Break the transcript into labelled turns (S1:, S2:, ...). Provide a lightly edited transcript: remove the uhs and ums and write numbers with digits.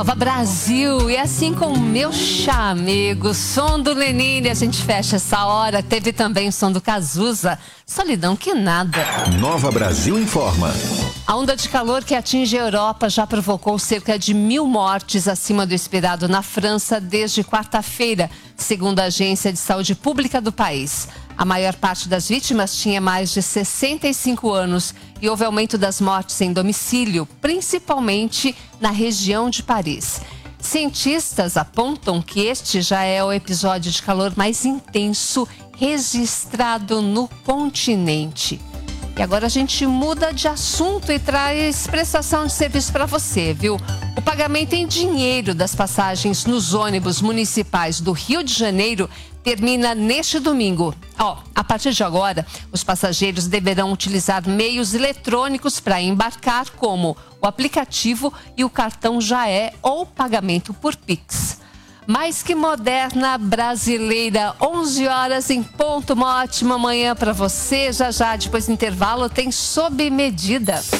S1: Nova Brasil, e assim com o meu chamego, som do Lenine, a gente fecha essa hora. Teve também o som do Cazuza, Solidão que Nada.
S2: Nova Brasil informa.
S1: A onda de calor que atinge a Europa já provocou cerca de 1.000 mortes acima do esperado na França desde quarta-feira, segundo a Agência de Saúde Pública do país. A maior parte das vítimas tinha mais de 65 anos e houve aumento das mortes em domicílio, principalmente na região de Paris. Cientistas apontam que este já é o episódio de calor mais intenso registrado no continente. E agora a gente muda de assunto e traz prestação de serviço para você, viu? O pagamento em dinheiro das passagens nos ônibus municipais do Rio de Janeiro termina neste domingo. A partir de agora, os passageiros deverão utilizar meios eletrônicos para embarcar, como o aplicativo e o cartão Jaé ou pagamento por Pix. Mais que moderna brasileira, 11 horas em ponto. Uma ótima manhã para você. Já depois do intervalo tem Sob Medida.